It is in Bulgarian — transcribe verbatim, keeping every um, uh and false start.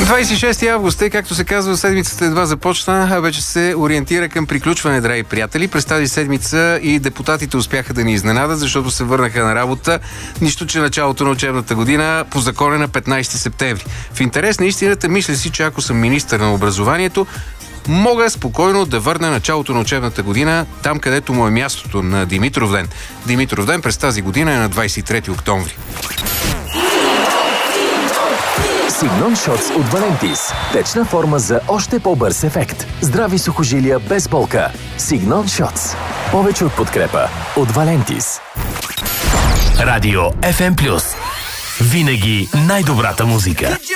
двадесет и шести август е, както се казва, седмицата едва започна, а вече се ориентира към приключване, драги приятели. През тази седмица и депутатите успяха да ни изненадат, защото се върнаха на работа. Нищо, че началото на учебната година по закон е на петнадесети септември. В интерес на истината, мисля си, че ако съм министър на образованието, мога спокойно да върна началото на учебната година там, където му е мястото, на Димитровден. Димитровден през тази година е на двадесет и трети октомври. Сигнон Шотс от Валентис. Течна форма за още по-бърз ефект. Здрави сухожилия без болка. Сигнон Шотс. Повече от подкрепа от Валентис. Радио Еф Ем Плюс. Винаги най-добрата музика.